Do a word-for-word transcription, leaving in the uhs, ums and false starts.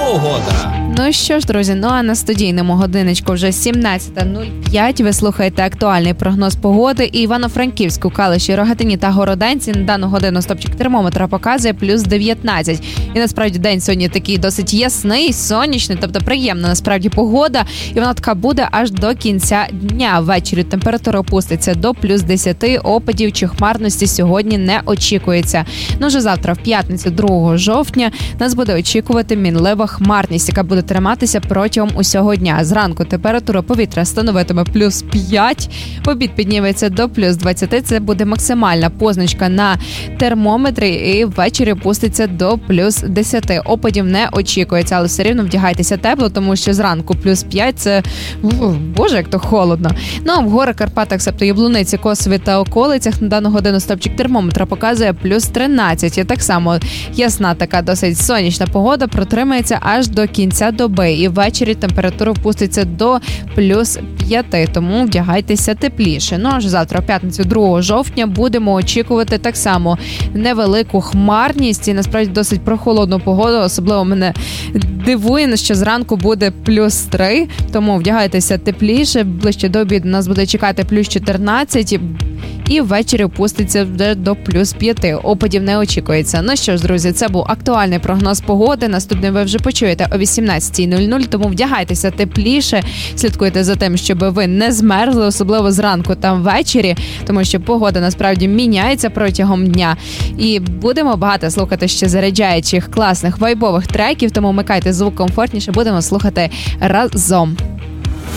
погода. Ну що ж, друзі, ну а на студійному годиночку вже сімнадцята нуль п'ять. Ви слухаєте актуальний прогноз погоди. І Івано-Франківську, Калиші, Рогатині та Городенці на дану годину стопчик термометра показує плюс дев'ятнадцять. І насправді день сьогодні такий досить ясний, сонячний, тобто приємна насправді погода. І вона така буде аж до кінця дня. Ввечері температура опуститься до плюс десяти, опадів чи хмарності сьогодні не очікується. Ну вже завтра, в п'ятницю, другого жовтня, нас буде очікувати мінлива хмарність, яка буде триматися протягом усього дня. Зранку температура повітря становитиме плюс п'ять, в обід підніметься до плюс двадцяти, це буде максимальна позначка на термометрі, і ввечері опуститься до плюс десяти. Опадів не очікується, але все рівно вдягайтеся тепло, тому що зранку плюс п'ять, це, боже, як то холодно. Ну а в горах, Карпатах, себто Яблуниці, Косові та околицях на дану годину стопчик термометра показує плюс тринадцять. І так само ясна така досить сонячна погода протримається аж до кінця доби, і ввечері температура впуститься до плюс п'яти, тому вдягайтеся тепліше. Ну аж завтра, в п'ятницю, другого жовтня, будемо очікувати так само невелику хмарність і насправді досить прохолодну погоду. Особливо мене дивує, що зранку буде плюс три, тому вдягайтеся тепліше. Ближче до обіду нас буде чекати плюс чотирнадцять, і ввечері опуститься вже до плюс п'яти. Опадів не очікується. Ну що ж, друзі, це був актуальний прогноз погоди. Наступний ви вже почуєте о вісімнадцята нуль нуль, тому вдягайтеся тепліше, слідкуйте за тим, щоб ви не змерзли, особливо зранку та ввечері, тому що погода насправді міняється протягом дня. І будемо багато слухати ще заряджаючих, класних, вайбових треків, тому вмикайте звук комфортніше, будемо слухати разом.